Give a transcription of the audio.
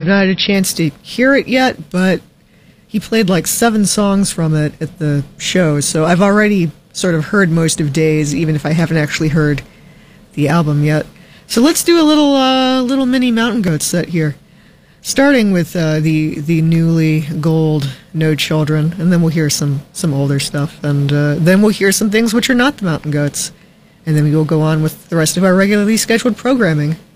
not had a chance to hear it yet, but he played like 7 songs from it at the show, so I've already sort of heard most of Days, even if I haven't actually heard the album yet. So let's do a little mini Mountain Goat set here, starting with the newly gold No Children, and then we'll hear some older stuff, and then we'll hear some things which are not the Mountain Goats, and then we will go on with the rest of our regularly scheduled programming.